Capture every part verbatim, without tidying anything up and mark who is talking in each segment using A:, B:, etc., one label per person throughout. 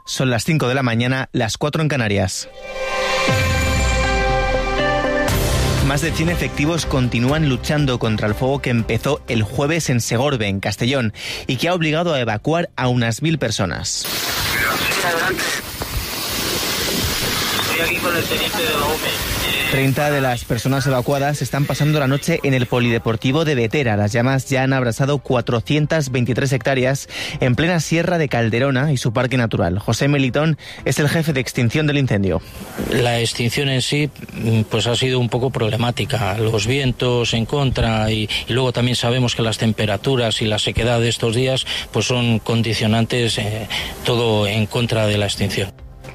A: Son las cinco de la mañana, las cuatro en Canarias. Más de cien efectivos continúan luchando contra el fuego que empezó el jueves en Segorbe, en Castellón, y que ha obligado a evacuar a unas mil personas.
B: Estoy aquí con el teniente de la U M E.
A: treinta de las personas evacuadas están pasando la noche en el polideportivo de Vetera. Las llamas ya han abrasado cuatrocientas veintitrés hectáreas en plena sierra de Calderona y su parque natural. José Melitón es el jefe de extinción del incendio.
C: La extinción en sí pues ha sido un poco problemática. Los vientos en contra y, y luego también sabemos que las temperaturas y la sequedad de estos días pues son condicionantes, eh, todo en contra de la extinción.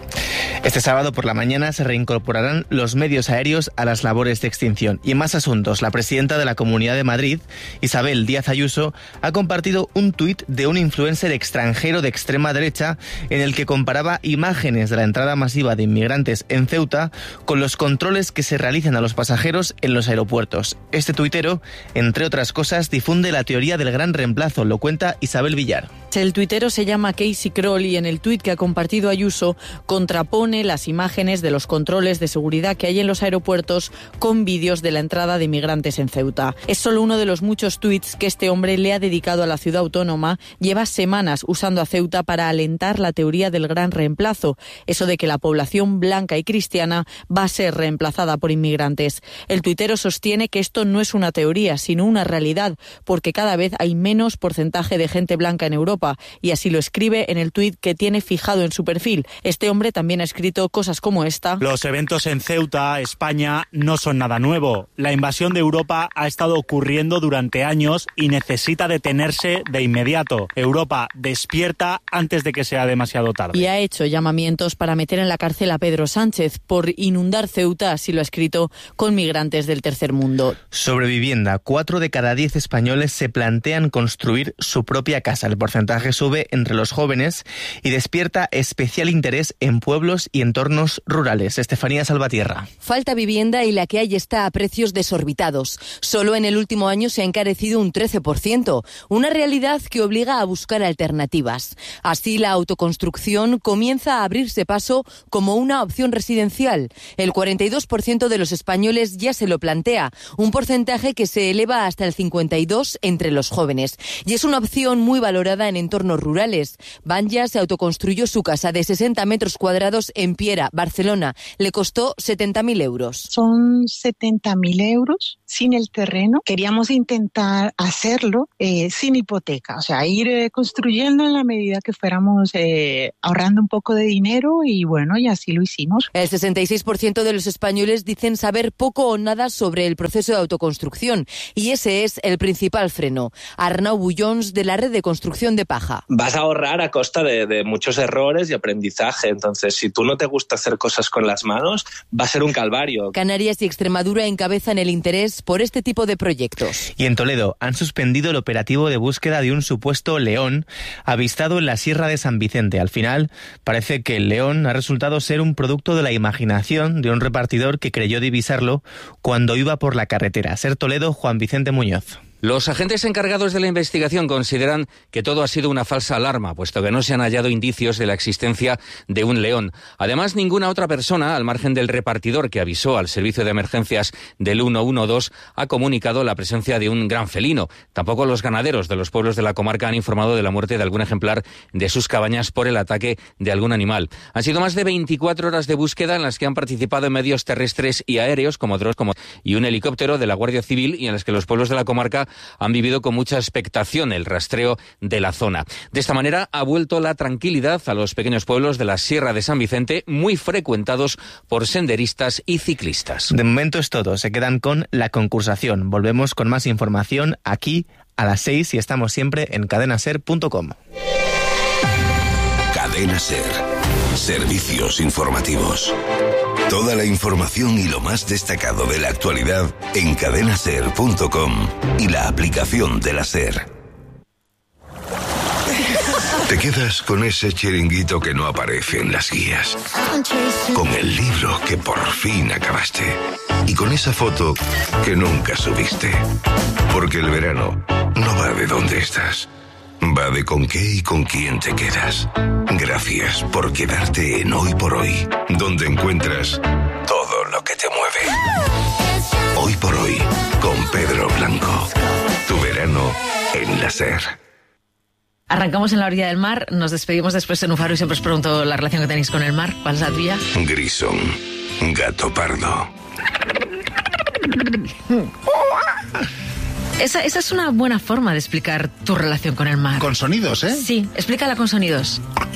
A: Este sábado por la mañana se reincorporarán los medios aéreos a las labores de extinción. Y en más asuntos, la presidenta de la Comunidad de Madrid, Isabel Díaz Ayuso, ha compartido un tuit de un influencer extranjero de extrema derecha en el que comparaba imágenes de la entrada masiva de inmigrantes en Ceuta con los controles que se realizan a los pasajeros en los aeropuertos. Este tuitero, entre otras cosas, difunde la teoría del gran reemplazo, lo cuenta Isabel Villar.
D: El tuitero se llama Casey Kroll y en el tuit que ha compartido Ayuso contrapone las imágenes de los controles de seguridad que hay en los aeropuertos con vídeos de la entrada de inmigrantes en Ceuta. Es solo uno de los muchos tuits que este hombre le ha dedicado a la ciudad autónoma. Lleva semanas usando a Ceuta para alentar la teoría del gran reemplazo, eso de que la población blanca y cristiana va a ser reemplazada por inmigrantes. El tuitero sostiene que esto no es una teoría, sino una realidad, porque cada vez hay menos porcentaje de gente blanca en Europa, y así lo escribe en el tuit que tiene fijado en su perfil. Este hombre también ha escrito cosas como esta.
E: Los eventos en Ceuta, España, no son nada nuevo. La invasión de Europa ha estado ocurriendo durante años y necesita detenerse de inmediato. Europa, despierta antes de que sea demasiado tarde.
D: Y ha hecho llamamientos para meter en la cárcel a Pedro Sánchez por inundar Ceuta, así lo ha escrito, con migrantes del tercer mundo.
A: Sobre vivienda, cuatro de cada diez españoles se plantean construir su propia casa. El porcentaje sube entre los jóvenes y despierta especial interés en pueblos y entornos rurales. Estefanía Salvatierra.
F: Falta vivienda y la que hay está a precios desorbitados. Solo en el último año se ha encarecido un trece por ciento, una realidad que obliga a buscar alternativas. Así, la autoconstrucción comienza a abrirse paso como una opción residencial. El cuarenta y dos por ciento de los españoles ya se lo plantea, un porcentaje que se eleva hasta el cincuenta y dos por ciento entre los jóvenes. Y es una opción muy valorada en entornos rurales. Banja se autoconstruyó su casa de sesenta metros cuadrados en Piera, Barcelona. Le costó setenta mil euros.
G: Son setenta mil euros sin el terreno. Queríamos intentar hacerlo eh, sin hipoteca, o sea, ir eh, construyendo en la medida que fuéramos eh, ahorrando un poco de dinero y bueno, y así lo hicimos.
F: El sesenta y seis por ciento de los españoles dicen saber poco o nada sobre el proceso de autoconstrucción y ese es el principal freno. Arnau Bullons, de la red de construcción de Paja.
H: Vas a ahorrar a costa de, de muchos errores y aprendizaje, entonces si tú no te gusta hacer cosas con las manos, va a ser un calvario.
F: Canarias y Extremadura encabezan el interés por este tipo de proyectos.
A: Y en Toledo han suspendido el operativo de búsqueda de un supuesto león avistado en la Sierra de San Vicente. Al final, parece que el león ha resultado ser un producto de la imaginación de un repartidor que creyó divisarlo cuando iba por la carretera. Ser Toledo, Juan Vicente Muñoz.
I: Los agentes encargados de la investigación consideran que todo ha sido una falsa alarma, puesto que no se han hallado indicios de la existencia de un león. Además, ninguna otra persona, al margen del repartidor que avisó al servicio de emergencias del uno uno dos, ha comunicado la presencia de un gran felino. Tampoco los ganaderos de los pueblos de la comarca han informado de la muerte de algún ejemplar de sus cabañas por el ataque de algún animal. Han sido más de veinticuatro horas de búsqueda en las que han participado en medios terrestres y aéreos, como drones como y un helicóptero de la Guardia Civil, y en las que los pueblos de la comarca han vivido con mucha expectación el rastreo de la zona. De esta manera ha vuelto la tranquilidad a los pequeños pueblos de la Sierra de San Vicente, muy frecuentados por senderistas y ciclistas.
A: De momento es todo, se quedan con la concursación. Volvemos con más información aquí a las seis y estamos siempre en cadena ser punto com.
J: Cadena Ser. Servicios informativos. Toda la información y lo más destacado de la actualidad en cadena ser punto com y la aplicación de la SER. Te quedas con ese chiringuito que no aparece en las guías, con el libro que por fin acabaste y con esa foto que nunca subiste. Porque el verano no va de dónde estás, va de con qué y con quién te quedas. Gracias por quedarte en Hoy por Hoy, donde encuentras todo lo que te mueve. Hoy por Hoy, con Pedro Blanco. Tu verano en la SER.
K: Arrancamos en la orilla del mar, nos despedimos después en un faro y siempre os pregunto la relación que tenéis con el mar. ¿Cuál es la tuya?
J: Grisón, gato pardo.
K: Esa, esa es una buena forma de explicar tu relación con el mar.
L: Con sonidos, ¿eh?
K: Sí, explícala con sonidos.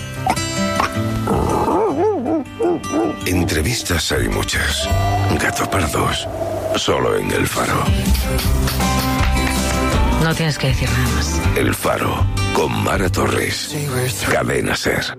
J: Entrevistas hay muchas. Gato pardos, solo en El Faro.
K: No tienes que decir nada más.
J: El Faro, con Mara Torres. Cadena SER.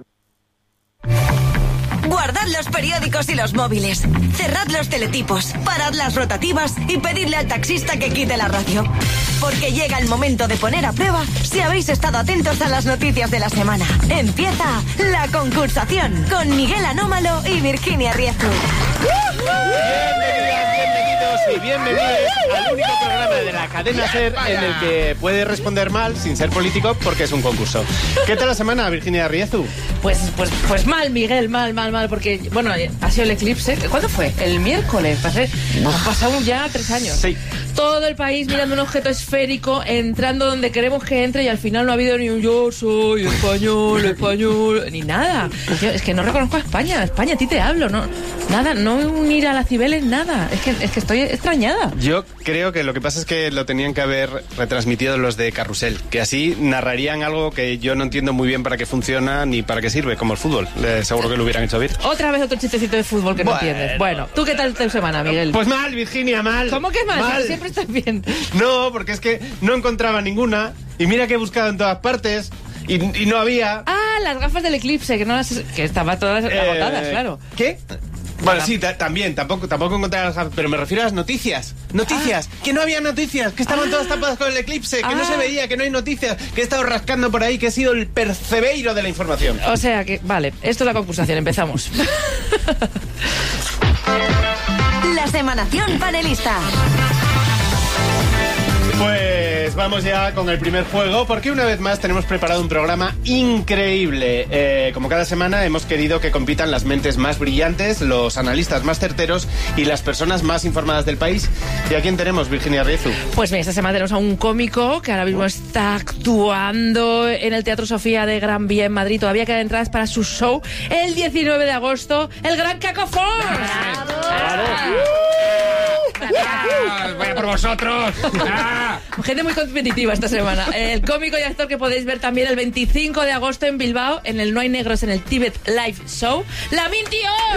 M: Guardad los periódicos y los móviles. Cerrad los teletipos. Parad las rotativas y pedidle al taxista que quite la radio. Porque llega el momento de poner a prueba si habéis estado atentos a las noticias de la semana. Empieza la concursación con Miguel Anómalo y Virginia Riezu.
N: Bienvenidas, bienvenidos y bienvenidos al único programa de la cadena SER en el que puede responder mal sin ser político porque es un concurso. ¿Qué tal la semana, Virginia Riezu?
O: Pues, pues, pues mal, Miguel, mal, mal, mal, porque, bueno, ha sido el eclipse. ¿Cuándo fue? El miércoles. Pasé, han pasado ya tres años.
N: Sí.
O: Todo el país mirando un objeto esférico, entrando donde queremos que entre y al final no ha habido ni un yo soy español, español, ni nada. Yo, es que no reconozco a España. España, a ti te hablo, ¿no? Nada, no unir a las Cibeles, nada. Es que, es que estoy extrañada.
N: Yo creo que lo que pasa es que lo tenían que haber retransmitido los de Carrusel, que así narrarían algo que yo no entiendo muy bien para qué funciona ni para qué sirve, como el fútbol. Eh, seguro que lo hubieran hecho bien.
O: Otra vez otro chistecito de fútbol que no
N: Bueno.
O: entiendes. Bueno, ¿tú qué tal tu semana, Miguel?
N: Pues mal, Virginia, mal.
O: ¿Cómo que mal?
N: Mal.
O: Siempre estás bien.
N: No, porque es que no encontraba ninguna y mira que he buscado en todas partes y, y no había.
O: Ah, las gafas del eclipse, que no las... que estaban todas
N: Eh,
O: agotadas, claro.
N: ¿Qué? Bueno, sí, ta- también, tampoco, tampoco encontré las gafas, pero me refiero a las noticias. Noticias,
O: Ah.
N: que no había noticias, que estaban
O: Ah.
N: todas tapadas con el eclipse, que no
O: Ah.
N: se veía, que no hay noticias, que he estado rascando por ahí, que he sido el percebeiro de la información.
O: O sea que, vale, esto es la concursación, empezamos.
M: La semanación panelista.
N: Pues vamos ya con el primer juego, porque una vez más tenemos preparado un programa increíble. Eh, como cada semana hemos querido que compitan las mentes más brillantes, los analistas más certeros y las personas más informadas del país. ¿Y a quién tenemos, Virginia Riezu?
O: Pues bien, esta semana tenemos a un cómico que ahora mismo está actuando en el Teatro Sofía de Gran Vía en Madrid. Todavía quedan entradas para su show el diecinueve de agosto, el Gran Cacofón.
I: ¡Vaya por vosotros! ¡Ah!
O: Gente muy competitiva esta semana. El cómico y actor que podéis ver también el veinticinco de agosto en Bilbao, en el No hay negros en el Tíbet Live Show, Lamin Dior.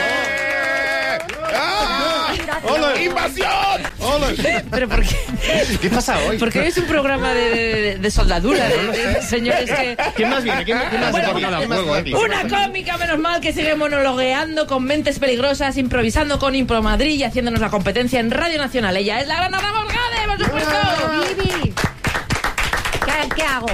N: ¡Hola!
L: ¡Invasión!
O: ¿Pero por qué?
N: ¿Qué pasa hoy?
O: Porque hoy es un programa de, de, de soldadura, de, de señores que...
N: ¿Quién más viene? ¿Quién, quién más
O: Bueno,
N: viene?
O: una-
N: ¿Quién más
I: juego,
N: viene?
O: Una cómica, menos mal, que sigue monologueando con mentes peligrosas, improvisando con Impro Madrid y haciéndonos la competencia en Radio Nacional. Ella es la gran Ana Morgade, por supuesto.
P: Vivi. ¿Qué, qué hago?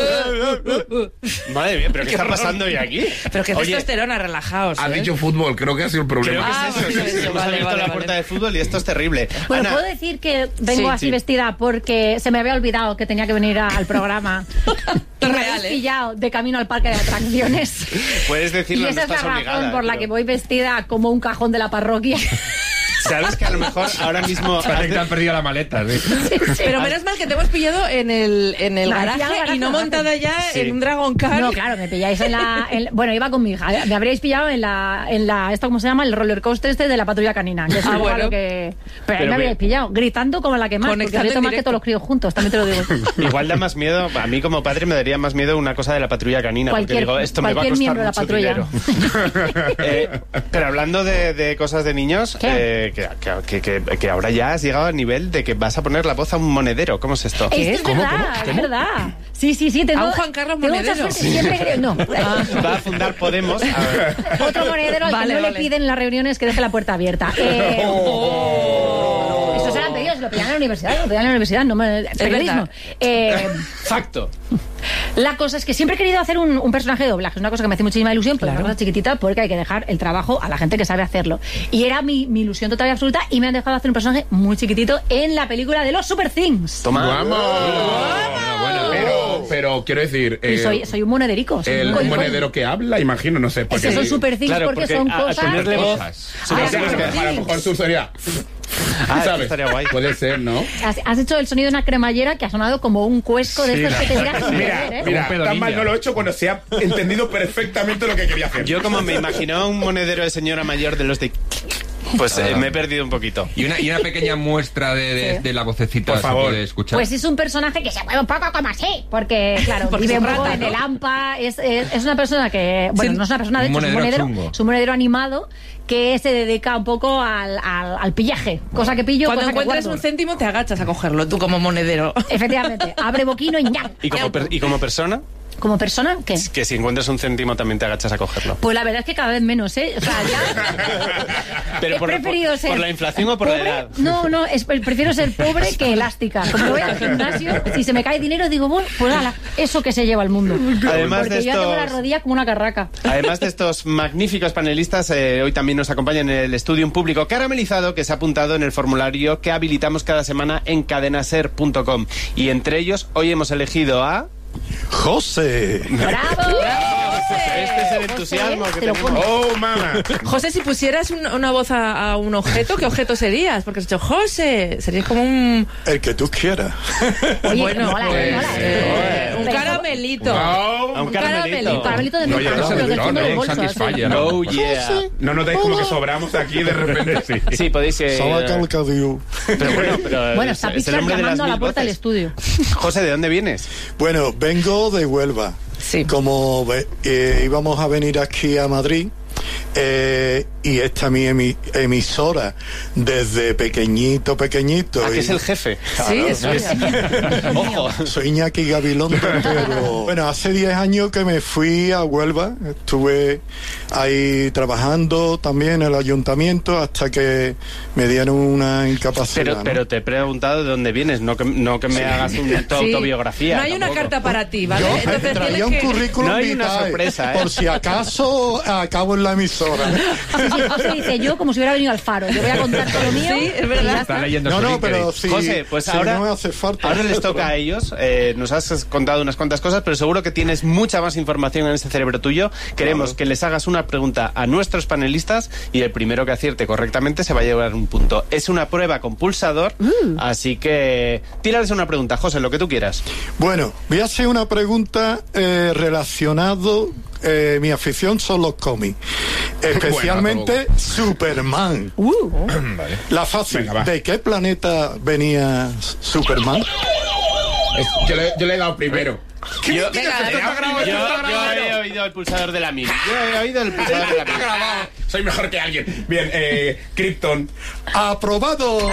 N: Madre mía, ¿pero qué está pasando hoy aquí?
O: Pero que
N: Oye,
O: testosterona, relajaos.
L: Ha
O: ¿eh?
L: dicho fútbol, creo que ha sido el
N: creo
L: problema.
N: que
O: Ah,
N: es eso.
O: bueno,
N: sí, sí,
O: eso,
N: hemos
O: vale,
N: abierto
O: vale,
N: la
O: vale.
N: puerta del fútbol y esto es terrible.
P: Bueno,
N: Ana,
P: puedo decir que vengo
O: Sí,
P: así
O: sí.
P: vestida porque se me había olvidado que tenía que venir a- al programa. Y me
O: Real,
P: habéis
O: ¿eh?
P: pillado de camino al parque de atracciones.
N: puedes decirlo,
P: Y
N: no
P: esa es la
N: estás
P: razón
N: obligada.
P: por la
N: pero-
P: que voy vestida como un cajón de la parroquia.
N: Sabes que a lo mejor ahora mismo...
L: Parece que te han perdido la maleta, sí.
O: Pero menos mal que te hemos pillado en el, en el
P: No,
O: garaje
P: ya, garaje,
O: y no
P: garaje.
O: montada ya
N: Sí.
O: en un Dragon Car.
P: No, claro, me pilláis en la... en- bueno, iba con mi hija. Me habríais pillado en la... En la ¿esto cómo se llama? El roller coaster este de la patrulla canina. Que es
O: Ah,
P: un poco
O: bueno.
P: lo que... Pero,
N: Pero
P: ahí me
N: me-
P: habríais pillado. Gritando como la que más. Porque
O: Conectando
P: grito
O: en
P: más que
O: directo.
P: todos los críos juntos. También te lo digo.
N: Igual da más miedo, a mí como padre me daría más miedo una cosa de la patrulla canina,
P: Cualquier-
N: porque digo, esto me va a
P: cualquier
N: costar
P: miembro de la
N: mucho
P: patrulla.
N: dinero. Eh, pero hablando de, de cosas de niños, eh, que, que, que, que ahora ya has llegado al nivel de que vas a poner la voz a un monedero. ¿Cómo es esto?
P: Esto es verdad, es verdad. Sí, sí, sí. Tengo,
O: ¿A un Juan Carlos
P: tengo mucha
O: Monedero?
P: suerte, siempre creo- No.
N: Va a fundar Podemos. A ver.
P: Otro monedero al
O: Vale,
P: que no
O: vale.
P: le piden en las reuniones que deje la puerta abierta. Eh, Eso serán pedidos, lo pedían en la universidad, lo pedían en la universidad, no me... Periodismo.
O: verdad.
P: Eh,
N: Facto.
P: la cosa es que siempre he querido hacer un, un personaje de doblaje, es una cosa que me hace muchísima ilusión, pero
O: Claro.
P: una cosa chiquitita porque hay que dejar el trabajo a la gente que sabe hacerlo. Y era mi, mi ilusión total y absoluta y me han dejado hacer un personaje muy chiquitito en la película de los Super Things.
N: Toma.
L: ¡Vamos! Enhorabuena. Pero, pero quiero decir...
P: Y
L: eh,
P: soy, soy un monederico. Soy
L: el
P: un
L: monedero que habla, imagino, no sé.
P: Es que son super things
N: Claro,
P: porque,
N: porque
P: son
N: a- a
P: cosas...
N: tenerle voz-
L: Cosas.
P: Ah,
L: No sé,
P: super
L: a lo
P: things.
L: mejor tú sería...
N: Ah,
L: ¿sabes?
N: estaría guay.
L: Puede ser, ¿no?
P: Has, has hecho el sonido de una cremallera que ha sonado como un cuesco de
L: Sí.
P: estos que te tiras sin
L: Mira,
P: beber, ¿eh?
L: mira,
Q: pedo
L: tan mal
Q: ninja.
L: no lo he hecho cuando se ha entendido perfectamente lo que quería hacer.
N: Yo como me imaginaba un monedero de señora mayor de los de... Pues eh, me he perdido un poquito.
Q: Y una, y una pequeña muestra de, de,
P: Sí.
Q: de la vocecita
L: Por
Q: se
L: favor.
Q: puede escuchar.
P: Pues es un personaje que se mueve un poco como así, porque, claro,
O: Porque
P: vive
O: es
P: un poco
O: rata,
P: en
O: ¿no?
P: el hampa, es, es, es una persona que, bueno,
O: Sí,
P: no es una persona, de
Q: un
P: hecho, es un
Q: monedero
P: monedero,
Q: chungo.
P: es un monedero animado que se dedica un poco al, al, al pillaje, cosa que pillo,
O: Cuando
P: cosa que
O: encuentres
P: guardo.
O: un céntimo te agachas a cogerlo, tú como monedero.
P: Efectivamente, abre boquino y ñam.
N: ¿Y como, per- y como persona?
P: Como persona, ¿qué?
N: Que si encuentras un céntimo también te agachas a cogerlo.
P: Pues la verdad es que cada vez menos, ¿eh? O sea, ya
N: Pero
P: he
N: por,
P: preferido
N: por-
P: ser
N: por la inflación o por
P: pobre.
N: la edad.
P: No, no, es, prefiero ser pobre que elástica. Como voy al gimnasio, si se me cae dinero, digo, bueno, pues ala, eso que se lleva el mundo.
N: Además
P: Porque
N: de
P: yo ya tengo la
N: estos-
P: rodilla como una carraca.
N: Además de estos magníficos panelistas, eh, hoy también nos acompaña en el estudio un público caramelizado que se ha apuntado en el formulario que habilitamos cada semana en cadenaser punto com. Y entre ellos, hoy hemos elegido a...
R: José.
P: ¡Bravo!
N: Este es el entusiasmo que
P: te lo
N: tenemos.
L: ¡Oh, mamá!
O: José, si pusieras un- una voz a, a un objeto, ¿qué objeto serías? Porque has dicho José, serías como un...
R: El que tú quieras.
P: Oye,
O: bueno,
P: mola,
O: pues,
P: mola.
O: eh, un
P: Pero-
O: caramelito.
N: A un
O: Un
N: caramelito.
P: Un caramelito de
Q: No,
P: menta,
Q: ya no
P: ¿no?
Q: se
P: Pero del
Q: no,
P: fondo
Q: no,
P: del
Q: un
P: bolso. así.
Q: Satisfyer, ¿no?
N: Oh, yeah.
L: No notáis como que sobramos aquí de repente. Sí.
N: Sí, podéis... eh,
R: Sala Calcadiu.
N: pero bueno, pero
P: Bueno,
N: es-
P: está
N: es el
P: Pixar
N: hombre de las
P: llamando a la
N: mil
P: puerta del
N: voces.
P: estudio.
N: José, ¿de dónde vienes?
R: Bueno, vengo de Huelva.
O: Sí.
R: Como ve- eh, íbamos a venir aquí a Madrid, eh, y esta es mi emi- emisora desde pequeñito, pequeñito.
N: Ah, que
R: y-
N: es el jefe.
O: Sí, eso es.
N: Ojo.
R: Soy Iñaki Gabilondo, pero bueno, hace diez años que me fui a Huelva, estuve ahí trabajando también en el ayuntamiento hasta que me dieron una incapacidad.
N: Pero,
R: ¿no?
N: pero te he preguntado de dónde vienes, no que, no que me hagas una tu
O: Sí.
N: autobiografía.
O: No hay una
N: tampoco.
O: carta para ti, ¿vale?
R: Yo
O: Entonces
R: traía
O: tienes
R: un
O: que...
R: currículum
N: No hay una
R: vitae,
N: sorpresa, ¿eh?
R: por si acaso acabo en la emisora.
P: Sí, sí, José dice yo como si hubiera venido al faro. Yo voy a contar todo lo mío.
O: Sí, es
P: y
O: verdad.
P: ya
Q: Está
P: está.
Q: leyendo
R: No,
Q: su
R: no,
Q: LinkedIn.
R: pero si,
N: José, pues
R: si
N: ahora,
R: no me hace falta.
N: ahora les toca a ellos. Eh, nos has contado unas cuantas cosas, pero seguro que tienes mucha más información en este cerebro tuyo. Queremos que les hagas una pregunta a nuestros panelistas y el primero que acierte correctamente se va a llevar un punto. Es una prueba con pulsador, así que tírales una pregunta, José, lo que tú quieras.
R: Bueno, voy a hacer una pregunta eh, relacionado. Eh, mi afición son los cómics, especialmente Superman.
L: Vale.
R: La fácil.
L: Venga, va.
R: ¿De qué planeta venía Superman?
L: Es- yo, le, yo le he dado primero.
N: Yo,
O: Venga,
N: yo-
O: está grabado,
N: yo-
L: está
N: yo
L: grabado.
N: he oído el pulsador de la mil. Yo he oído el pulsador de la
L: Está
N: mil.
L: grabado. Soy mejor que alguien. Bien, eh, Krypton.
R: ¡Aprobado! ¡Ole,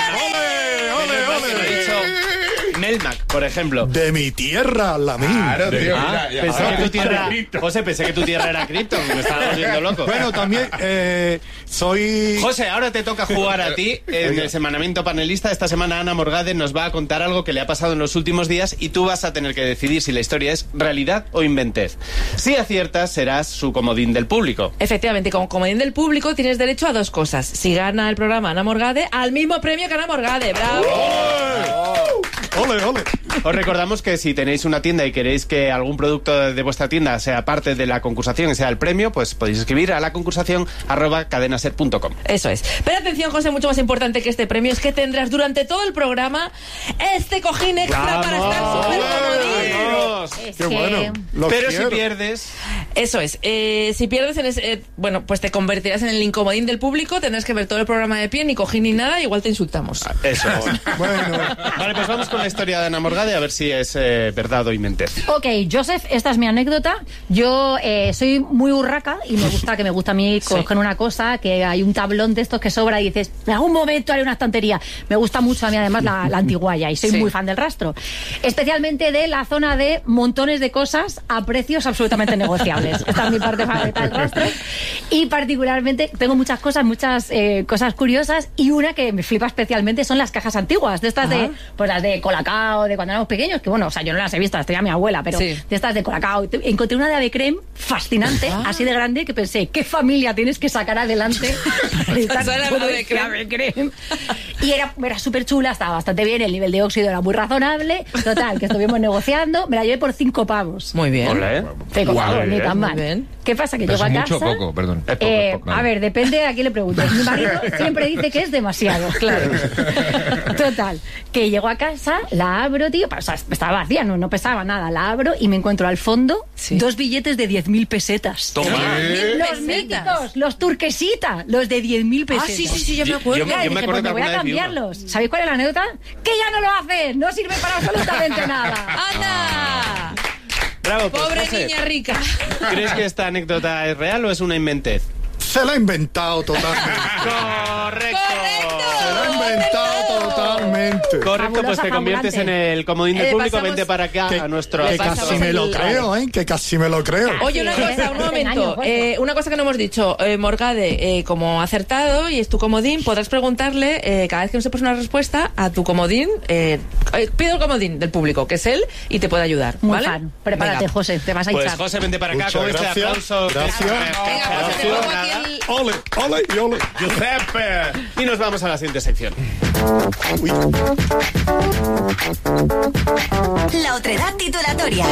N: Menos mal que no he dicho Melmac, por ejemplo.
R: De mi tierra, la mía.
L: Claro, tío.
N: Ah,
L: mira, ya.
N: pensé
L: Ah,
N: que tu tierra,
L: Krypton.
N: José, pensé que tu tierra era Krypton, me estaba volviendo loco.
R: Bueno, también eh, soy...
N: José, ahora te toca jugar a ti en el semanamiento panelista. Esta semana Ana Morgade nos va a contar algo que le ha pasado en los últimos días y tú vas a tener que decidir si la historia es realidad o inventez. Si aciertas, serás su comodín del público.
O: Efectivamente, como comodín del público tienes derecho a dos cosas. Si gana el programa Ana Morgade, al mismo premio que Ana Morgade. ¡Bravo!
R: ¡Ole, ole!
N: Os recordamos que si tenéis una tienda y queréis que algún producto de vuestra tienda sea parte de la concursación y sea el premio, pues podéis escribir a la concursación arroba cadenaser punto com.
O: Eso es. Pero atención, José, mucho más importante que este premio es que tendrás durante todo el programa este cojín extra para estar súper comodín.
N: ¡Vamos!
P: Es
R: ¡Qué
P: que-
R: bueno! Lo
N: Pero
R: quiero.
N: si pierdes...
O: Eso es. Eh, si pierdes, en ese, eh, bueno, pues te convertirás en el incomodín del público, tendrás que ver todo el programa de pie, ni cojín ni nada, igual te insultamos.
N: Eso.
R: Bueno,
N: Vale, pues vamos con la historia de Ana Morgade a ver si es eh, verdad o inventez.
P: Ok, Joseph, esta es mi anécdota. Yo eh, soy muy urraca y me gusta que me gusta a mí coger una cosa, que hay un tablón de estos que sobra y dices, en algún momento haré una estantería. Me gusta mucho a mí además la, la antiguaya y soy
O: Sí.
P: muy fan del rastro. Especialmente de la zona de montones de cosas a precios absolutamente negociables. Esta es mi parte favorita del rastro. Y particularmente tengo muchas cosas, muchas eh, cosas curiosas y una que me flipa especialmente son las cajas antiguas, de estas de, pues las de Colacao, de cuando cuando éramos pequeños, que bueno, o sea, yo no las he visto, las tenía mi abuela, pero
O: Sí.
P: de estas de Colacao. Encontré una de ave creme fascinante,
O: Ah.
P: así de grande, que pensé, ¿qué familia tienes que sacar adelante para estar
O: Solo
P: todo
O: ave
P: este
O: creme.
P: ave creme? Y era, era súper chula, estaba bastante bien, el nivel de óxido era muy razonable. Total, que estuvimos negociando, me la llevé por cinco pavos.
O: Muy bien.
H: Olé.
P: Cinco
Q: Guau,
P: pavos, ni
Q: bien.
P: tan
O: Muy
P: mal.
O: bien.
P: ¿Qué pasa? Que
Q: Pero
P: llego a
Q: es
P: casa...
Q: mucho o poco, perdón.
H: Es poco,
P: Eh,
H: es poco.
P: a ver, depende a quién le preguntes. Mi marido siempre dice que es demasiado. Claro. Total, que llego a casa, la abro, tío, o sea, estaba vacía, no, no pesaba nada, la abro y me encuentro al fondo
O: Sí.
P: dos billetes de diez mil pesetas.
H: Toma.
O: ¿Mil
P: Los
O: pesetas?
P: míticos, los turquesita, los de diez mil
O: Ah,
P: pesetas.
O: sí, sí, sí, yo me
H: Yo-
O: acuerdo.
H: yo me-
P: Claro,
H: yo
P: dije,
H: acuerdo
P: pues me
H: que
P: voy a
H: alguna vez vi uno.
P: cambiarlos. ¿Sabéis cuál es la anécdota? Que ya no lo hace, no sirve para absolutamente nada.
O: ¡Anda!
N: Bravo, pues,
O: Pobre
N: José.
O: niña rica.
N: ¿Crees que esta anécdota es real o es una inventez?
R: Se la ha inventado totalmente.
N: Correcto.
R: Se la ha inventado totalmente.
N: Correcto, pues te
P: Fabulosa,
N: conviertes en
P: fabulante.
N: el comodín del
O: Eh,
N: público.
O: pasamos-
N: Vente para acá
R: Que,
N: a nuestro
R: que
O: Le pasamos
R: casi me lo
O: el-
R: creo, ¿eh? Que casi me lo creo.
O: Oye, una
P: Sí,
O: cosa, un
P: hace
O: momento.
P: años, bueno.
O: Eh, una cosa que no hemos dicho. Eh, Morgade, eh, como ha acertado y es tu comodín, podrás preguntarle eh, cada vez que no sepas una respuesta a tu comodín. Eh, eh, pido el comodín del público, que es él, y te puede ayudar.
P: Muy
O: ¿vale?
P: fan. Prepárate,
O: Venga.
P: José, te vas a
N: Pues
P: hinchar.
N: José, vente para acá
R: Muchas
N: con este
R: gracias.
N: aplauso.
R: Gracias.
O: Venga, José, te pongo aquí el...
R: Ole, ole y ole.
N: Giuseppe. Y nos vamos a la siguiente sección.
R: Uy.
M: La otredad titulatoria.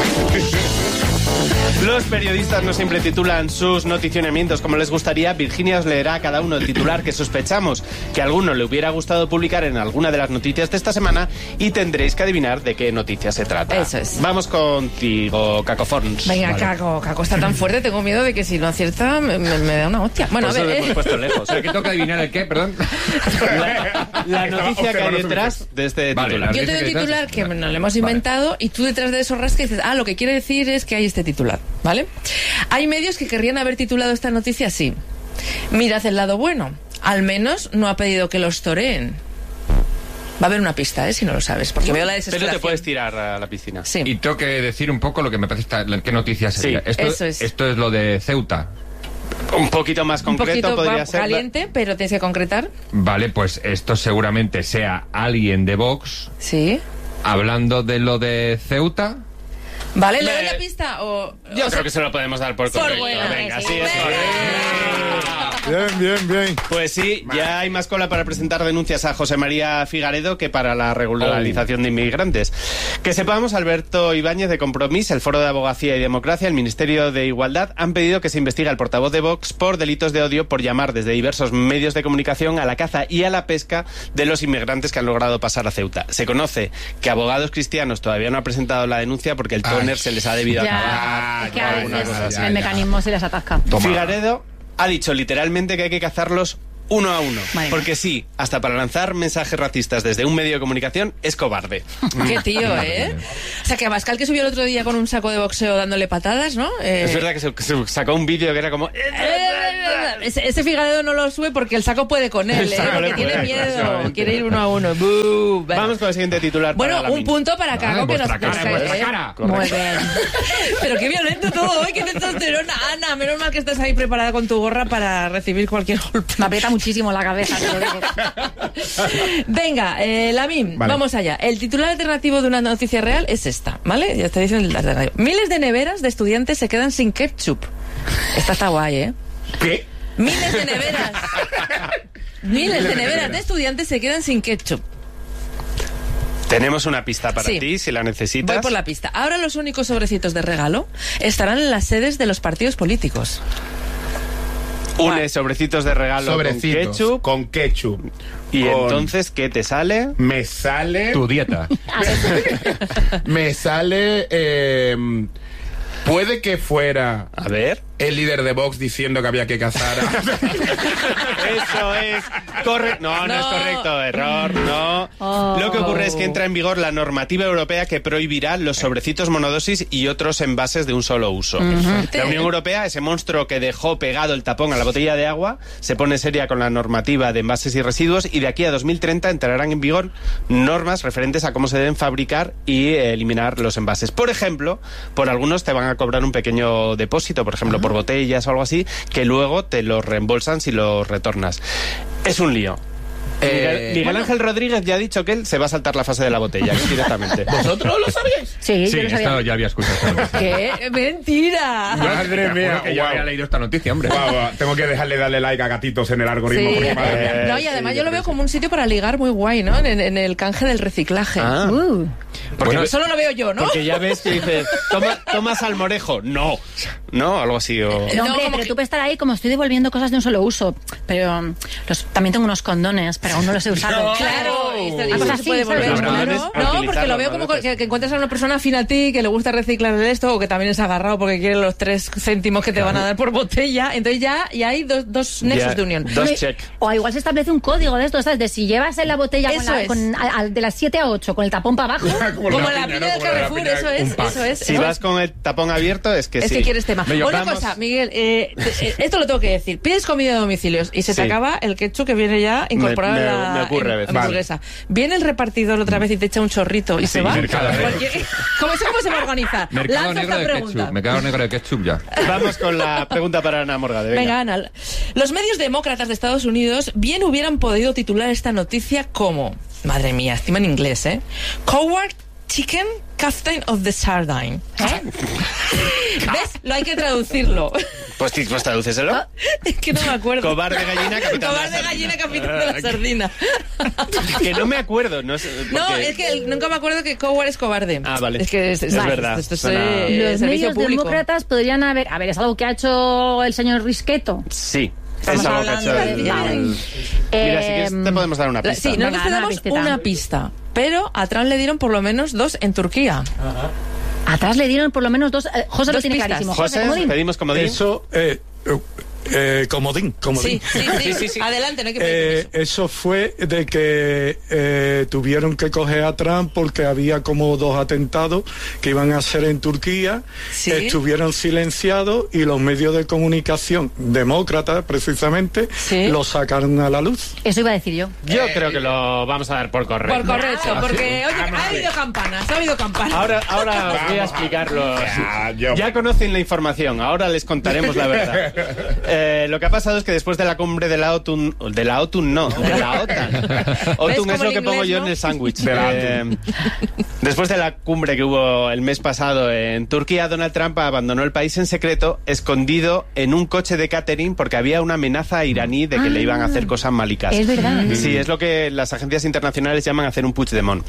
N: Los periodistas no siempre titulan sus noticionamientos como les gustaría. Virginia os leerá a cada uno el titular que sospechamos que a alguno le hubiera gustado publicar en alguna de las noticias de esta semana y tendréis que adivinar de qué noticia se trata.
O: Eso es.
N: Vamos contigo, Cacoforns.
O: Venga,
N: Vale.
O: Caco, Caco está tan fuerte, tengo miedo de que si no acierta me, me- me da una hostia. Bueno,
N: Por
O: a
N: eso
O: ver,
N: le hemos
O: eh.
N: puesto lejos.
Q: O sea, que toca adivinar el qué, perdón.
N: La, la noticia que hay detrás de este
Q: Vale,
N: titular.
O: Yo tengo un titular que nos lo hemos inventado y tú detrás de eso rascas y dices, ah, lo que quiere decir es que hay este titular, ¿vale? Hay medios que querrían haber titulado esta noticia así. Mirad el lado bueno. Al menos no ha pedido que los toreen. Va a haber una pista, ¿eh? Si no lo sabes, porque veo la
N: Pero
O: desesperación.
N: te puedes tirar a la piscina.
O: Sí.
Q: Y tengo que decir un poco lo que me parece esta, qué noticia sería.
N: Sí,
Q: esto,
O: eso es.
Q: esto es lo de Ceuta.
N: Un poquito más
O: Un
N: concreto
O: poquito
N: podría
O: va-
N: ser.
O: caliente, pero tienes que concretar.
Q: Vale, pues esto seguramente sea alguien de Vox
O: Sí.
Q: hablando de lo de Ceuta.
O: ¿Vale? ¿Le
N: Me-
O: doy la pista? O,
N: Yo
O: o
N: creo que se lo podemos dar por
O: Por
N: correcto.
O: bueno,
N: Venga,
O: sí,
N: sí, es
O: venga.
N: correcto.
R: Bien, bien, bien.
N: Pues sí, ya hay más cola para presentar denuncias a José María Figaredo que para la regularización de inmigrantes. Que sepamos, Alberto Ibáñez de Compromís, el Foro de Abogacía y Democracia, el Ministerio de Igualdad han pedido que se investigue al portavoz de Vox por delitos de odio por llamar desde diversos medios de comunicación a la caza y a la pesca de los inmigrantes que han logrado pasar a Ceuta. Se conoce que Abogados Cristianos todavía no ha presentado la denuncia porque el tóner se les ha debido
P: Ya,
N: acabar.
P: es que a
N: alguna
P: veces
N: cosa así.
P: el mecanismo se les atasca.
N: Figaredo ha dicho literalmente que hay que cazarlos uno a uno.
P: Madre
N: Porque sí, hasta para lanzar mensajes racistas desde un medio de comunicación es cobarde.
O: Qué tío, ¿eh? O sea, que Abascal que subió el otro día con un saco de boxeo dándole patadas, ¿no? Eh,
N: Es verdad que se, que se sacó un vídeo que era como...
O: Ese, ese Figaredo no lo sube porque el saco puede con él,
N: El
O: ¿eh?
N: saco
O: Porque
N: le
O: tiene
N: puede,
O: miedo,
N: exactamente.
O: quiere ir uno a uno. ¡Bú! Venga.
N: Vamos con el siguiente titular.
O: Bueno,
N: para la
O: un
N: Min.
O: punto para Caco, que nos...
Q: vuestra cara,
O: nos-
Q: vuestra
O: ¿eh?
Q: cara.
O: Muy bien. Pero qué violento todo, ¿eh? Qué testosterona. Ana, menos mal que estás ahí preparada con tu gorra para recibir cualquier golpe.
P: Me aprieta muchísimo la cabeza, te lo digo.
O: Venga, eh, Lamin,
Q: Vale.
O: vamos allá. El titular alternativo de una noticia real es esta, ¿vale? Ya está diciendo el alternativo. Miles de neveras de estudiantes se quedan sin ketchup. Esta está guay, ¿eh?
L: ¿Qué?
O: Miles de neveras. Miles de neveras de estudiantes se quedan sin ketchup.
N: Tenemos una pista para
O: Sí.
N: ti, si la necesitas.
O: Voy por la pista. Ahora los únicos sobrecitos de regalo estarán en las sedes de los partidos políticos.
N: Une sobrecitos de regalo
L: Sobrecitos.
N: con ketchup.
L: Con ketchup.
N: Y
L: Con-
N: entonces, ¿qué te sale?
L: Me sale...
Q: Tu dieta.
L: Me sale... eh, puede que fuera...
N: A ver.
L: El líder de Vox diciendo que había que cazar a...
N: Eso es correcto. No, no,
O: No.
N: es correcto. Error, no.
P: Oh.
N: Lo que ocurre es que entra en vigor la normativa europea que prohibirá los sobrecitos monodosis y otros envases de un solo uso. La Unión Europea, ese monstruo que dejó pegado el tapón a la botella de agua, se pone seria con la normativa de envases y residuos y de aquí a dos mil treinta entrarán en vigor normas referentes a cómo se deben fabricar y eh, eliminar los envases. Por ejemplo, por algunos te van a cobrar un pequeño depósito, por ejemplo, por botellas o algo así, que luego te los reembolsan si los retornas. Es un lío. Eh, Miguel, Miguel Ángel Rodríguez ya ha dicho que él se va a saltar la fase de la botella, directamente.
L: ¿Vosotros lo sabíais?
P: Sí,
Q: Sí,
P: yo lo sabía.
Q: esto ya había escuchado esta noticia.
O: ¡Qué mentira!
L: Madre mía,
Q: que yo
L: guau.
Q: había leído esta noticia, hombre.
L: Guau, guau. Tengo que dejarle darle like a gatitos en el algoritmo.
O: Sí.
L: Porque, madre mía.
O: No, y además
N: sí,
O: yo lo
N: yo
O: veo
N: creo
O: como un sitio para ligar muy guay, ¿no? En, en el canje del reciclaje.
N: Ah.
P: Uh.
N: Porque,
O: Bueno, solo lo veo yo, ¿no?
N: porque ya ves que dices, toma, toma salmorejo. No. No, algo así. O...
P: No, hombre,
O: No, como
P: pero
O: que-
P: tú puedes estar ahí como estoy devolviendo cosas de un solo uso. Pero um, los, también tengo unos condones, pero aún no los he usado.
O: Claro, esto,
P: Una
O: esto
P: cosa
O: se puede
P: así,
O: volver.
P: ¿sabes?
N: Habrá
O: Claro.
N: maneras para
O: No, porque
N: utilizarlo,
O: lo veo
N: ¿no?
O: como que, que encuentras a una persona afín a ti que le gusta reciclar de esto o que también es agarrado porque quiere los tres céntimos que te van a dar por botella. Entonces ya, ya hay dos, dos nexos
N: Ya,
O: de unión.
N: Dos check.
P: O igual se establece un código de esto, ¿sabes? De si llevas en la botella con
O: Eso
P: la-
O: es.
P: con- a- a- de las siete a ocho con el tapón para abajo.
L: Como,
O: Como
L: la
O: la
L: piña,
O: piña
L: ¿no?
O: del
L: Como la
O: Carrefour,
L: piña,
O: eso
L: un
O: es,
L: pack.
O: eso es.
N: Si
O: eso
N: vas
O: es.
N: con el tapón abierto, es que
O: Es
N: sí.
O: que quieres tema.
N: Venga,
O: Una
N: vamos.
O: cosa, Miguel, eh, te- eh, esto lo tengo que decir. Pides comida de domicilios y se te
N: Sí.
O: acaba el ketchup que viene ya incorporado
N: Me-
O: en
N: me-
O: la
N: me ocurre a
O: en-
N: veces.
O: hamburguesa. Viene el repartidor otra vez y te echa un chorrito y se va.
Q: Mercado Negro.
O: Porque- ¿Cómo, eso ¿Cómo se va a organizar?
Q: Mercado
O: Lanza
Q: negro
O: esta
Q: de
O: pregunta.
Q: ketchup. Mercado negro de ketchup ya.
N: Vamos con la pregunta para Ana Morgade. Venga.
O: Venga, Ana. Los medios demócratas de Estados Unidos bien hubieran podido titular esta noticia como, madre mía, encima en inglés, ¿eh? Coward Chicken Captain of the Sardine. ¿Eh? ¿Ves? Lo hay que traducirlo.
N: Pues, sí, pues tradúceselo.
O: Es que no me acuerdo.
N: Cobarde gallina, capitán de la
O: Cobarde
N: sardina.
O: gallina, capitán de la sardina.
N: Que no me acuerdo. No, sé,
O: No,
N: porque-
O: es que el- nunca me acuerdo que Coward es cobarde.
N: Ah, vale.
O: Es que es,
N: Es verdad.
O: Esto es
N: Suena-
O: eh,
P: Los
O: servicio
P: medios
O: público.
P: demócratas podrían haber... A ver, es algo que ha hecho el señor Risqueto.
N: Sí.
P: Estamos
N: Es algo que ha
P: hablando
N: hecho
P: de-
N: el-
P: vale.
N: el- Mira, si quieres te podemos dar una
O: La-
N: pista.
O: Sí, nosotros
P: Venga,
O: te
P: una
O: damos
P: pistita.
O: una pista. Pero a Trump le dieron por lo menos dos en Turquía.
P: Atrás le dieron por lo menos dos... eh, José lo
O: Dos
P: tiene
O: pistas.
P: clarísimo.
N: José,
P: comodín.
N: pedimos comodín.
R: Eso, eh, eh, comodín, comodín.
O: Sí, sí, sí, sí. Adelante, no hay que pedir
R: Eh,
O: permiso.
R: eso fue de que eh, tuvieron que coger a Trump porque había como dos atentados que iban a hacer en Turquía,
O: Sí.
R: estuvieron silenciados y los medios de comunicación demócratas precisamente
O: Sí.
R: lo sacaron a la luz.
P: Eso iba a decir yo.
N: Yo creo que lo vamos a dar por correcto.
O: Por correcto, porque oye, ha habido campanas, ha habido campanas.
N: Ahora, ahora os voy a
L: Vamos.
N: explicarlo.
L: Ya, yo-
N: Ya conocen la información, ahora les contaremos la verdad. Eh, lo que ha pasado es que después de la cumbre de la OTAN, de la OTAN no, de la OTAN. OTAN
O: como
N: es lo
O: el
N: que pongo
O: inglés,
N: yo
O: no?
N: en el sándwich.
L: De la
N: Eh, después de la cumbre que hubo el mes pasado en Turquía, Donald Trump abandonó el país en secreto, escondido en un coche de catering porque había una amenaza iraní de que le iban a hacer cosas malicas.
P: Es verdad.
N: Sí, es lo que las agencias internacionales llaman hacer un Puigdemont.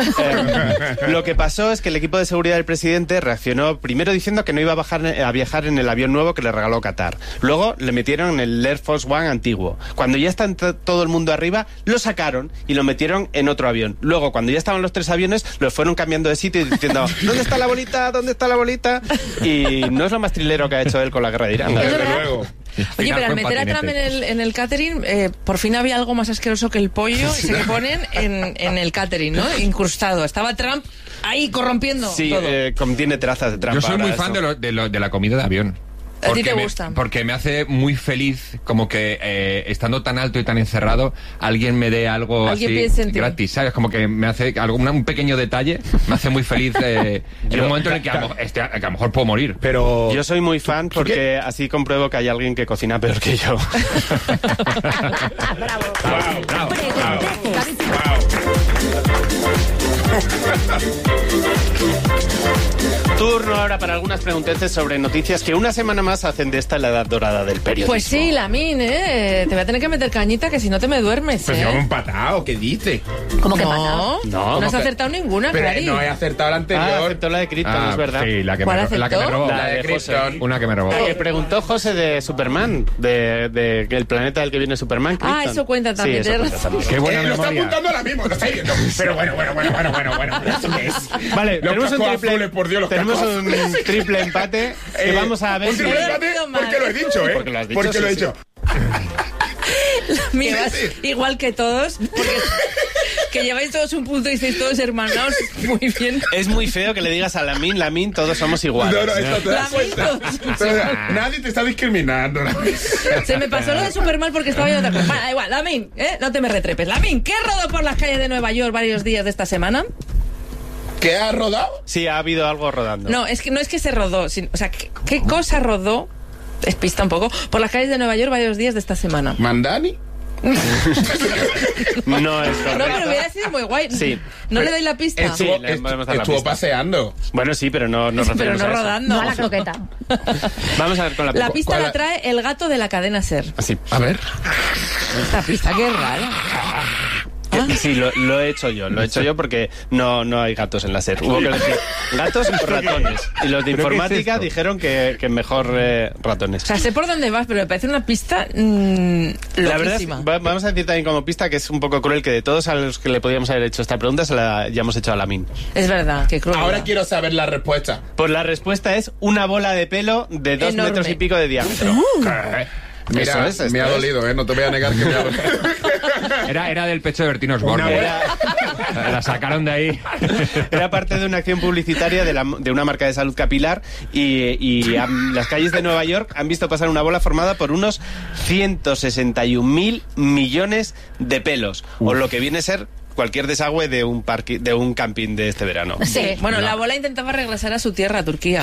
N: Eh, lo que pasó es que el equipo de seguridad del presidente reaccionó primero diciendo que no iba a, bajar, a viajar en el avión nuevo que le regaló Qatar. Luego le metieron en el Air Force One antiguo. Cuando ya está t- todo el mundo arriba, lo sacaron y lo metieron en otro avión. Luego, cuando ya estaban los tres aviones, los fueron cambiando de sitio y diciendo ¿dónde está la bolita? ¿Dónde está la bolita? Y no es lo más trilero que ha hecho él con la guerra de Irán.
L: Desde luego.
O: Oye, pero al
Q: fue en
O: meter a Trump en
Q: patinete.
O: el, en el catering, eh, por fin había algo más asqueroso que el pollo ese que ponen en, en el catering, ¿no? Incrustado. Estaba Trump ahí corrompiendo
N: Sí,
O: todo.
N: eh, contiene trazas de Trump.
Q: Yo soy
N: ahora
Q: muy
N: eso.
Q: fan de, lo- de, lo- de la comida de avión.
O: ¿A ti
Q: Porque
O: te
Q: me-
O: gusta?
Q: Porque me hace muy feliz como que eh, estando tan alto y tan encerrado, alguien me dé algo
O: Alguien
Q: así
O: piense en ti.
Q: gratis, ¿sabes? Como que me hace algo, una- un pequeño detalle, me hace muy feliz eh, en
N: Yo-
Q: un momento en el que a, lo, este, que a lo mejor puedo morir.
L: Pero.
N: Yo soy muy fan porque así compruebo que hay alguien que cocina peor que yo.
P: Bravo.
L: Wow,
Q: Bravo,
L: wow,
P: David,
N: Turno ahora para algunas pregunteces sobre noticias que una semana más hacen de esta la edad dorada del periodismo.
O: Pues sí, Lamin, ¿eh? Te voy a tener que meter cañita que si no te me duermes,
L: Pues
O: ¿eh?
L: llevamos un patao, ¿qué dice?
P: ¿Cómo que
O: no,
P: patao?
N: No,
O: no has
L: que-
O: acertado ninguna,
L: Pero
O: Clary.
L: no he acertado la anterior.
N: Ah, aceptó la de Krypton,
Q: Ah,
N: es verdad.
Q: Sí, la que,
O: ¿Cuál
Q: me, la que me
O: aceptó?
Q: robó.
N: La
L: La
N: de
L: de Krypton.
Q: Una que me robó.
N: La que preguntó José de Superman, de, de el planeta del que viene Superman.
O: Ah,
N: Krypton.
O: eso cuenta también,
N: Sí, eso
O: tienes
N: cuenta
O: razón.
N: también.
Q: Qué buena
L: Eh, lo está
Q: memoria.
L: apuntando ahora mismo, lo estáis viendo. Pero bueno, bueno, bueno, bueno, bueno, bueno. ¿Esto qué es?
N: Vale,
L: Los
N: tenemos un
L: cascos
N: triple,
L: azules, por Dios, los
N: tenemos
L: cascos
N: un
L: azules.
N: triple empate que
L: Eh,
N: vamos a ver
L: un
N: si...
L: triple
O: Lo he
L: empate
O: dicho mal.
L: porque lo he dicho, ¿eh?
N: Porque lo has dicho,
L: Porque
N: sí,
L: lo he
N: sí.
L: dicho.
O: Mira,
L: Sí, sí.
O: igual que todos, porque que lleváis todos un punto y estáis todos hermanos, muy bien.
N: Es muy feo que le digas a Lamin, Lamin, todos somos iguales.
L: No, no, esto te das
O: Lamin,
L: cuenta.
O: todos.
L: Pero, nadie te está discriminando.
O: Se me pasó lo de Superman porque estaba viendo otra cosa. Bueno, da igual, Lamin, ¿eh? No te me retrepes. Lamin, ¿qué rodó por las calles de Nueva York varios días de esta semana?
L: ¿Qué has rodado?
N: Sí, ha habido algo rodando.
O: No, es que no es que se rodó, sino, o sea, ¿qué, qué cosa rodó? Es pista un poco, por las calles de Nueva York varios días de esta semana.
L: ¿Mandani?
N: No es correcto.
O: No, pero hubiera sido muy guay.
N: Sí.
O: ¿No le doy la pista?
L: Estuvo,
N: Sí, le podemos dar la
L: estuvo
N: pista.
L: paseando.
N: Bueno, sí, pero no nos
O: Pero
N: referimos
O: no
N: a eso.
O: rodando.
P: No a la croqueta.
N: Vamos a ver con la pista.
O: La pista la trae el gato de la cadena SER.
N: Así.
L: A ver.
O: Esta pista, qué rara.
N: Que- Sí, lo, lo he hecho yo, lo he hecho yo porque no, no hay gatos en la SER. Hubo que elegir gatos o ratones. Y los de
Q: ¿Pero qué es
N: informática
Q: esto?
N: dijeron que, que mejor eh, ratones.
O: O sea, sé por dónde vas, pero me parece una pista mmm,
N: La verdad es,
O: loquísima.
N: va- vamos a decir también como pista que es un poco cruel que de todos a los que le podíamos haber hecho esta pregunta se la hayamos hecho a Lamin.
O: Es verdad, qué cruel.
L: Ahora quiero saber la respuesta.
N: Pues la respuesta es una bola de pelo de dos
O: Enorme.
N: metros y pico de diámetro.
L: ¿Qué? Mira,
N: Eso es, esto
L: me ha
N: es.
L: dolido, ¿eh? No te voy a negar que me ha dolido.
Q: Era, era del pecho de Bertino Osborne.
N: Era,
Q: La sacaron de ahí.
N: era parte de una acción publicitaria de, la- de una marca de salud capilar y, y am- las calles de Nueva York han visto pasar una bola formada por unos ciento sesenta y un mil millones de pelos, o lo que viene a ser cualquier desagüe de un parque, de un camping de este verano.
O: Sí, bueno, la bola intentaba regresar a su tierra, a Turquía.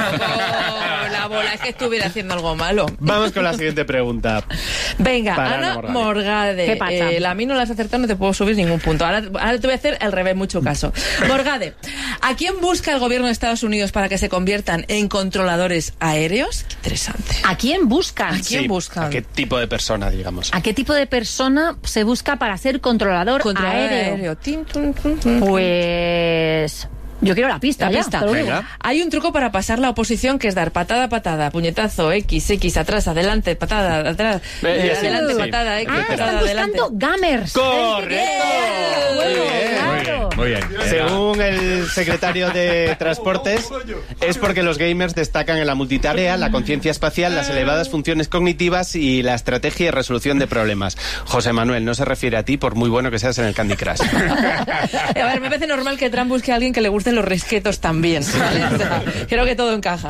O: Oh, la bola es que estuviera haciendo algo malo.
N: Vamos con la siguiente pregunta.
O: Venga,
N: Para
O: Ana
N: Ana
O: Morgade.
N: Morgade.
P: ¿Qué pasa?
O: Eh, la a mí no la has acertado, no te puedo subir ningún punto. Ahora, ahora te voy a hacer el revés, mucho caso. Morgade, ¿a quién busca el gobierno de Estados Unidos para que se conviertan en controladores aéreos? Qué interesante.
P: ¿A quién buscan?
O: ¿A quién
N: Sí,
O: buscan?
N: ¿a qué tipo de persona, digamos?
P: ¿A qué tipo de persona se busca para ser controlador,
O: Controlador
P: aéreo?
O: aéreo. Tin, tun, tun, tun.
P: Pues yo quiero la pista,
O: La
P: ya,
O: pista.
P: te lo digo.
N: Venga.
O: Hay un truco para pasar la oposición que es dar patada, patada, puñetazo, X, X, atrás, adelante, patada, atrás,
N: Eh,
O: eh,
N: sí,
O: adelante,
N: sí.
O: patada, X,
P: Ah,
O: patada,
P: están
O: adelante.
P: buscando gamers.
N: ¡Correcto!
P: Muy
N: Muy bien.
P: claro.
Q: Muy bien.
N: Según el secretario de Transportes, es porque los gamers destacan en la multitarea, la conciencia espacial, las elevadas funciones cognitivas y la estrategia y resolución de problemas. José Manuel, no se refiere a ti por muy bueno que seas en el Candy Crush.
O: A ver, me parece normal que Trump busque a alguien que le gusten los resquetos también, ¿vale? O sea, creo que todo encaja.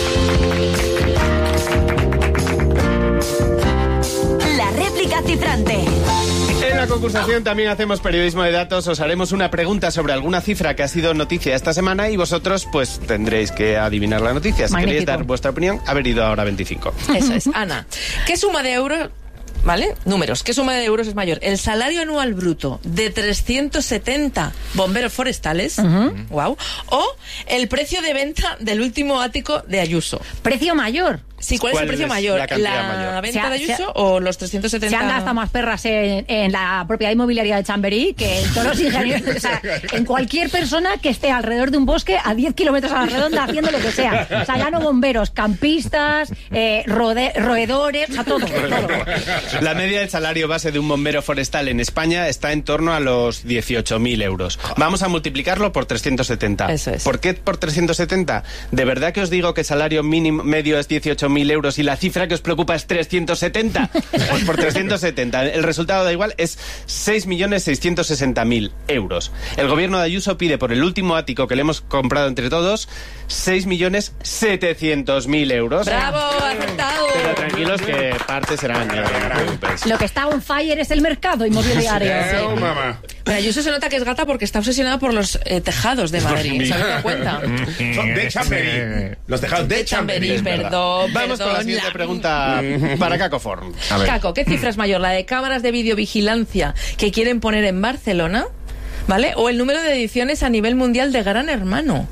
M: La réplica cifrante.
N: En la concursación también hacemos periodismo de datos. Os haremos una pregunta sobre alguna cifra que ha sido noticia esta semana y vosotros pues tendréis que adivinar la noticia. Si
P: Magnífico.
N: queréis dar vuestra opinión, haber ido ahora veinticinco.
O: Eso es. Ana, ¿qué suma de euros... ¿Vale? Números. ¿Qué suma de euros es mayor? ¿El salario anual bruto de trescientos setenta bomberos forestales? Wow. ¿O el precio de venta del último ático de Ayuso?
P: Precio mayor.
O: Sí, ¿cuál, es el precio mayor?
N: la cantidad mayor?
O: venta
P: Se ha-
O: de Ayuso
P: se ha-
O: o los trescientos setenta?
P: Se han gastado más perras en, en la propiedad inmobiliaria de Chamberí que en todos los ingenieros. O sea, en cualquier persona que esté alrededor de un bosque a diez kilómetros a la redonda haciendo lo que sea. O sea, ya no bomberos, campistas, eh, rode- roedores, o sea, todo, todo.
N: La media del salario base de un bombero forestal en España está en torno a los dieciocho mil euros. Vamos a multiplicarlo por trescientos setenta.
O: Eso es.
N: ¿Por qué por trescientos setenta? ¿De verdad que os digo que el salario mínimo medio es dieciocho mil euros y la cifra que os preocupa es trescientos setenta? Pues por trescientos setenta. El resultado da igual, es seis millones seiscientos sesenta mil euros. El gobierno de Ayuso pide por el último ático que le hemos comprado entre todos seis millones setecientos mil euros.
O: ¡Bravo! ¡Acertado!
N: Pero tranquilos que parte serán. No os preocupéis.
P: Lo que está on fire es el mercado inmobiliario.
L: Oh, mamá.
O: Pero Ayuso se nota que es gata porque está obsesionada por los eh, tejados de Madrid. ¿Se habéis dado cuenta?
L: Son de Chamberí. Los tejados de Chamberí.
O: Chamberí,
L: es verdad.
O: perdón,
N: Vamos con la
O: perdón,
N: siguiente
O: la-
N: pregunta para Cacoform.
Q: A ver.
O: Caco, ¿qué cifra es mayor? ¿La de cámaras de videovigilancia que quieren poner en Barcelona? ¿Vale? ¿O el número de ediciones a nivel mundial de Gran Hermano?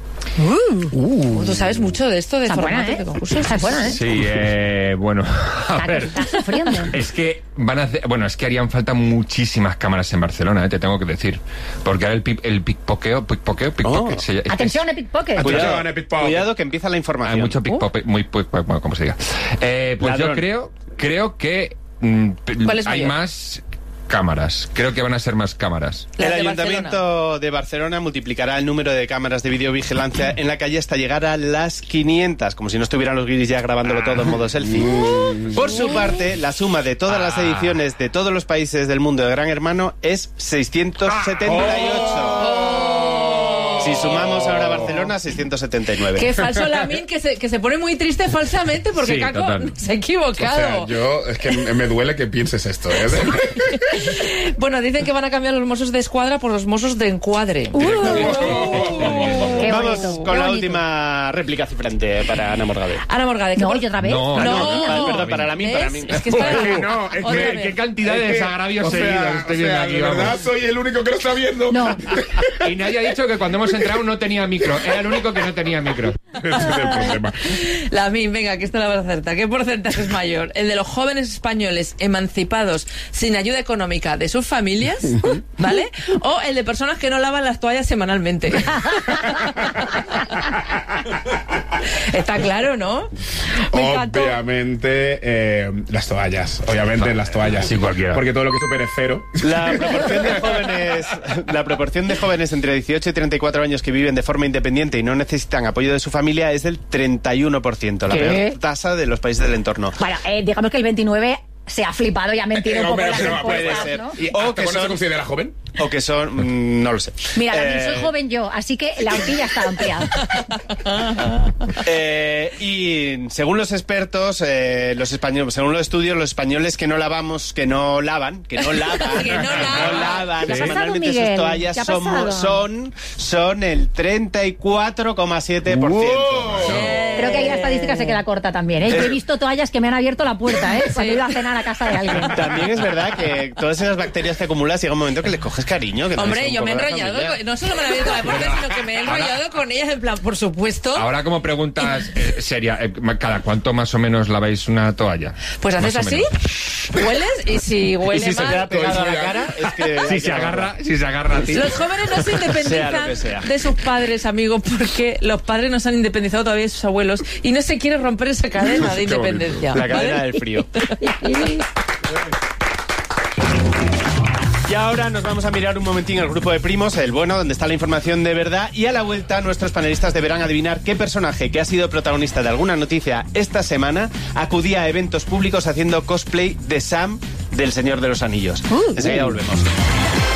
O: Uh. Tú sabes mucho de esto, de
P: Está buena,
O: formatos
P: ¿eh?
O: de concursos.
P: Está buena, ¿eh?
Q: Sí, eh, bueno, a
P: Está,
Q: ver.
P: está sufriendo.
Q: Es que van a hacer, bueno, es que harían falta muchísimas cámaras en Barcelona, eh, te tengo que decir. Porque ahora el, pi- el pickpoqueo, pickpoqueo, pickpocket,
N: Oh.
Q: se- es-
P: Atención, Epic Pocket.
N: Cuidado,
L: Atención, Epic Pocket.
N: cuidado que empieza la
Q: Hay
N: información.
Q: mucho pickpocket, muy, muy- bueno, como se diga. Eh, pues
N: Ladrón.
Q: yo creo, creo que mm,
O: ¿Cuál es
Q: hay
O: mayor?
Q: más cámaras. Creo que van a ser más cámaras.
N: El
O: Las de
N: Ayuntamiento
O: Barcelona.
N: de Barcelona multiplicará el número de cámaras de videovigilancia en la calle hasta llegar a las quinientas, como si no estuvieran los guiris ya grabándolo todo en modo selfie. Por su parte, la suma de todas las ediciones de todos los países del mundo de Gran Hermano es seiscientos setenta y ocho. Si sumamos ahora a Barcelona, seiscientos setenta y nueve.
O: Qué falso Lamin, que se, que se pone muy triste falsamente porque
L: Sí,
O: Caco
L: total.
O: se ha equivocado.
L: O sea, yo, es que me duele que pienses esto, ¿eh?
O: Bueno, dicen que van a cambiar los mozos de escuadra por los mozos de encuadre.
P: Qué
N: Vamos
P: bonito,
N: con
P: qué
N: la
P: bonito.
N: última réplica cifrante para Ana Morgade.
O: Ana Morgade. ¿qué
P: No,
O: por-
P: ¿y otra vez?
Q: No,
O: No.
N: Ah, perdón, para la mí, para mí.
O: ¿Ves? Es que es para
L: Es que
O: la-
L: no, es
O: Otra
L: que-
O: vez.
Q: Qué cantidad de
L: Es que,
Q: desagravios
L: o sea,
Q: seguidos
L: o
Q: estoy
L: sea,
Q: viendo aquí,
L: de verdad
Q: vamos.
L: soy el único que lo está viendo.
P: No.
Q: Y nadie ha dicho que cuando hemos entrado no tenía micro. Era el único que no tenía micro.
L: Ese es el problema.
O: Lamin, venga, que esta la vas a acertar. ¿Qué porcentaje es mayor? ¿El de los jóvenes españoles emancipados sin ayuda económica de sus familias? ¿Vale? ¿O el de personas que no lavan las toallas semanalmente? Está claro, ¿no? Me encantó.
L: Obviamente, eh, las toallas. Obviamente, las toallas.
Q: Sí, cualquiera.
L: Porque todo lo que supere cero.
N: La proporción de jóvenes, la proporción de jóvenes entre dieciocho y treinta y cuatro años que viven de forma independiente y no necesitan apoyo de su familia es del treinta y uno por ciento, la
P: ¿Qué?
N: peor tasa de los países del entorno.
P: Bueno, eh, digamos que el veintinueve se ha flipado y ha mentido
L: Eh,
P: un poco
L: hombre,
P: en las
L: no,
P: encuestas,
N: puede ser.
P: ¿no?
L: ¿Y
N: O
L: hasta
N: que
L: cuándo se
N: son-
L: considera joven?
N: O que son, mm, no lo sé.
P: Mira, también
N: Eh,
P: soy joven yo, así que la horquilla está ampliada.
N: Eh, y según los expertos, eh, los españoles, según los estudios, los españoles que no lavamos, que no lavan, que no lavan,
O: Que no lavan.
P: ¿Qué ha pasado,
N: semanalmente
P: Miguel?
N: sus toallas
P: ¿Qué ha
N: somos-
P: pasado?
N: son, son el treinta y cuatro coma siete por ciento.
P: Creo que ahí la estadística se queda corta también, ¿eh? Yo he visto toallas que me han abierto la puerta, ¿eh? Cuando he ido a cenar a casa de alguien.
N: También es verdad que todas esas bacterias que acumulas llega un momento que les coges cariño. Que también
O: Hombre,
N: son
O: yo
N: un
O: me he
N: poco la
O: enrollado,
N: familia.
O: con- no solo me la abierto la puerta, sino que me he enrollado con ellas en plan, por supuesto.
Q: Ahora como preguntas eh, seria, eh, ¿cada cuánto más o menos laváis una toalla?
O: Pues haces
Q: Más o
O: así,
Q: menos.
O: hueles y si huele
N: Y si se
O: mal...
N: queda pegado a la cara, es que...
Q: Si se agarra, si se agarra a ti.
O: Los jóvenes no se
N: Sea lo
O: independizan
N: que sea.
O: de sus padres, amigos, porque los padres no se han independizado todavía de sus abuelos y no se quiere romper esa cadena de
L: Qué bonito.
O: independencia.
N: La cadena
O: ¿vale?
N: del frío. Y ahora nos vamos a mirar un momentín al grupo de primos, el bueno, donde está la información de verdad. Y a la vuelta, nuestros panelistas deberán adivinar qué personaje que ha sido protagonista de alguna noticia esta semana acudía a eventos públicos haciendo cosplay de Sam del Señor de los Anillos. Enseguida volvemos.